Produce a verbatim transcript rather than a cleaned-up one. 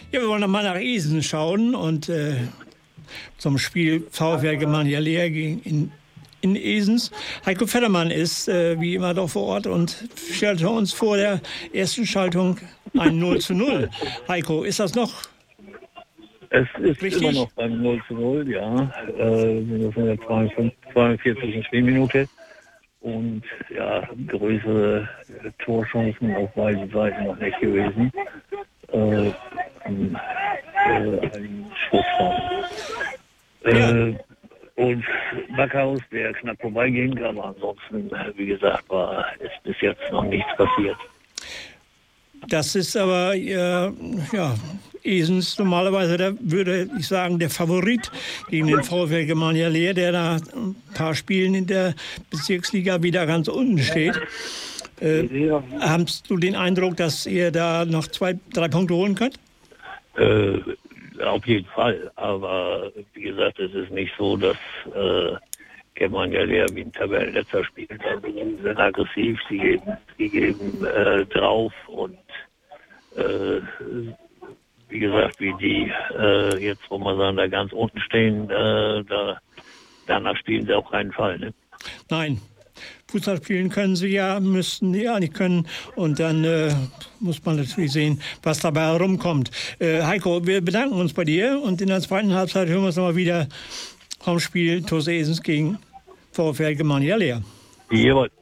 Ja, wir wollen noch mal nach Esen schauen und äh, zum Spiel VfL Germania Leer gegen in, in Esens. Heiko Fettermann ist äh, wie immer doch vor Ort und stellte uns vor der ersten Schaltung ein null zu null. Heiko, ist das noch Es ist richtig? Immer noch beim null zu null, ja. Äh, wir sind in der zweiundvierzigsten Spielminute. Und ja, größere Torchancen auf beiden Seiten noch nicht gewesen. Äh, im, äh, ein Schlussraum. Äh, und Backhaus, der knapp vorbeiging, aber ansonsten, wie gesagt, war ist bis jetzt noch nichts passiert. Das ist aber, äh, ja, Esens normalerweise, da würde ich sagen, der Favorit gegen den VfL Germania Leer, der da ein paar Spielen in der Bezirksliga wieder ganz unten steht. Äh, ja. Hast du den Eindruck, dass ihr da noch zwei, drei Punkte holen könnt? Äh, auf jeden Fall. Aber wie gesagt, es ist nicht so, dass äh, Germania Leer wie ein Tabellenletzter spielt. Also sie sind aggressiv, sie geben, sie geben äh, drauf und äh, wie gesagt, wie die äh, jetzt, wo man sagen, da ganz unten stehen, äh, da, danach spielen sie auf keinen Fall. Ne? Nein. Fußball spielen können sie ja, müssten die ja nicht können. Und dann äh, muss man natürlich sehen, was dabei herumkommt. Äh, Heiko, wir bedanken uns bei dir und in der zweiten Halbzeit hören wir uns nochmal wieder vom Spiel TuS Esens gegen VfL Germania Leer. Jawohl.